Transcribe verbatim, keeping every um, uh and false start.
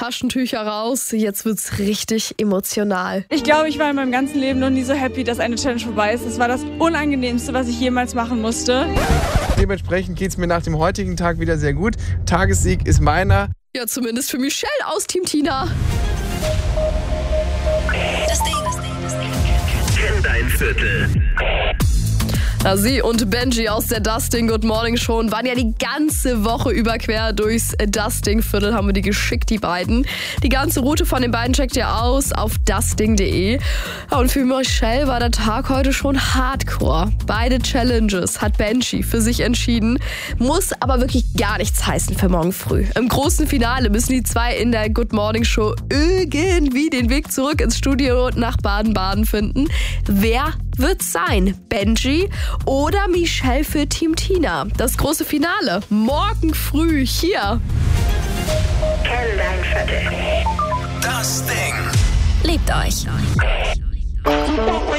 Taschentücher raus. Jetzt wird's richtig emotional. Ich glaube, ich war in meinem ganzen Leben noch nie so happy, dass eine Challenge vorbei ist. Das war das Unangenehmste, was ich jemals machen musste. Dementsprechend geht es mir nach dem heutigen Tag wieder sehr gut. Tagessieg ist meiner. Ja, zumindest für Michelle aus Team Tina. Das Ding, das Ding, das Ding. Kenn dein Viertel. Na, sie und Benji aus der Dustin Good Morning Show waren ja die ganze Woche über quer durchs Dusting-Viertel, haben wir die geschickt, die beiden. Die ganze Route von den beiden checkt ihr aus auf dusting punkt de. Ja, und für Michelle war der Tag heute schon hardcore. Beide Challenges hat Benji für sich entschieden, muss aber wirklich gar nichts heißen für morgen früh. Im großen Finale müssen die zwei in der Good Morning Show irgendwie den Weg zurück ins Studio nach Baden-Baden finden. Wer wird's sein? Benji oder Michelle für Team Tina? Das große Finale morgen früh hier. Kenn dein Viertel. Das Ding. Liebt euch.